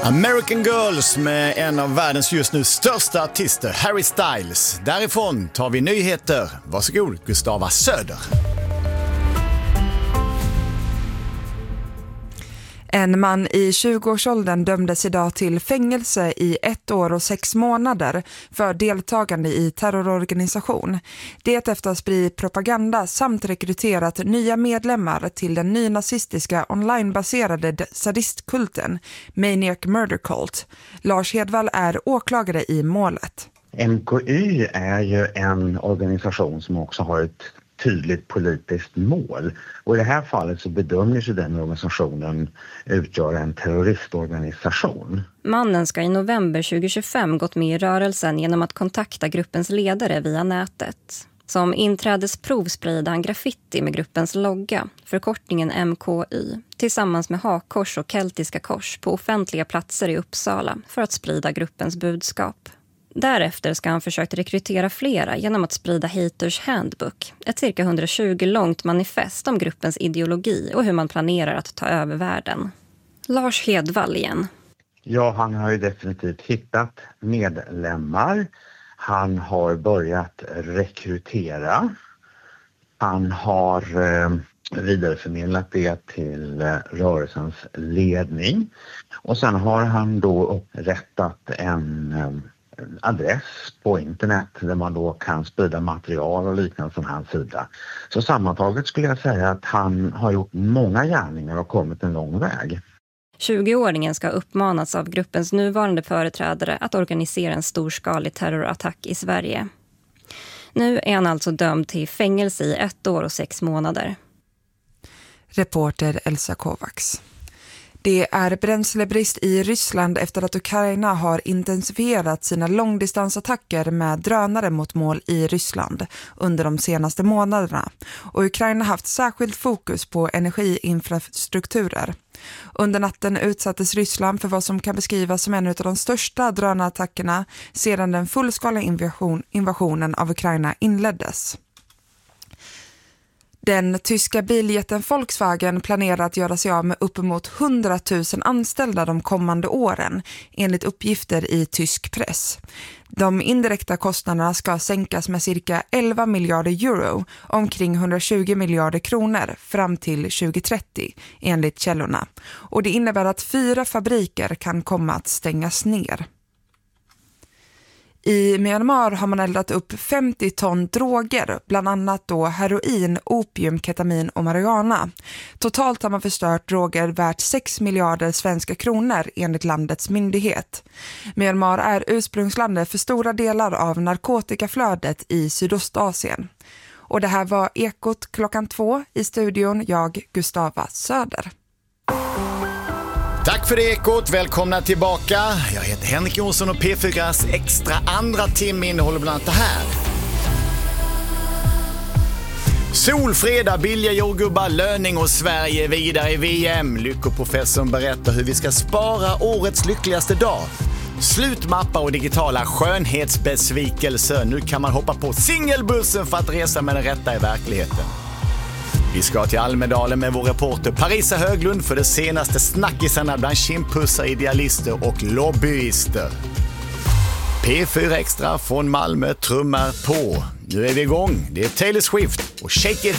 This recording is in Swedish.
American Girls med en av världens just nu största artister, Harry Styles. Därifrån tar vi nyheter. Varsågod, Gustava Söder. En man i 20-årsåldern dömdes idag till fängelse i 1 år och 6 månader för deltagande i terrororganisation. Det efter att sprida propaganda samt rekryterat nya medlemmar till den nynazistiska onlinebaserade sadistkulten Maniac Murder Cult. Lars Hedvall är åklagare i målet. MKY är ju en organisation som också har ett tydligt politiskt mål. Och i det här fallet så bedömer sig den organisationen utgöra en terroristorganisation. Mannen ska i november 2025 gått med i rörelsen genom att kontakta gruppens ledare via nätet. Som inträdesprov spridde han graffiti med gruppens logga, förkortningen MKY, tillsammans med hakkors och keltiska kors på offentliga platser i Uppsala för att sprida gruppens budskap. Därefter ska han försökt rekrytera flera genom att sprida Haters Handbook, ett cirka 120 långt manifest om gruppens ideologi och hur man planerar att ta över världen. Lars Hedvall igen. Ja, han har ju definitivt hittat medlemmar. Han har börjat rekrytera. Han har vidareförmedlat det till rörelsens ledning. Och sen har han då upprättat en adress på internet där man då kan sprida material och liknande från hans sida. Så sammantaget skulle jag säga att han har gjort många gärningar och kommit en lång väg. 20-åringen ska uppmanats av gruppens nuvarande företrädare att organisera en storskalig terrorattack i Sverige. Nu är han alltså dömd till fängelse i 1 år och 6 månader. Reporter Elsa Kovacs. Det är bränslebrist i Ryssland efter att Ukraina har intensifierat sina långdistansattacker med drönare mot mål i Ryssland under de senaste månaderna. Och Ukraina har haft särskilt fokus på energiinfrastrukturer. Under natten utsattes Ryssland för vad som kan beskrivas som en av de största drönarattackerna sedan den fullskaliga invasionen av Ukraina inleddes. Den tyska biljätten Volkswagen planerar att göra sig av med uppemot 100 000 anställda de kommande åren, enligt uppgifter i tysk press. De indirekta kostnaderna ska sänkas med cirka 11 miljarder euro, omkring 120 miljarder kronor, fram till 2030, enligt källorna. Och det innebär att 4 fabriker kan komma att stängas ner. I Myanmar har man eldat upp 50 ton droger, bland annat då heroin, opium, ketamin och marijuana. Totalt har man förstört droger värt 6 miljarder svenska kronor enligt landets myndighet. Myanmar är ursprungslandet för stora delar av narkotikaflödet i Sydostasien. Och det här var Ekot klockan 2 i studion, jag Gustava Söder. Tack för det Ekot, välkomna tillbaka. Jag heter Henrik Jonsson och P4s extra andra timme innehåller bland annat det här. Solfredag, billiga jordgubbar, löning och Sverige vidare i VM. Lyckoprofessorn berättar hur vi ska spara årets lyckligaste dag. Slutmappar och digitala skönhetsbesvikelser. Nu kan man hoppa på singelbussen för att resa med den rätta i verkligheten. Vi ska till Almedalen med vår reporter Parisa Höglund för det senaste snackisarna bland kindpussar, idealister och lobbyister. P4 Extra från Malmö trummar på. Nu är vi igång. Det är Taylor Swift och Shake It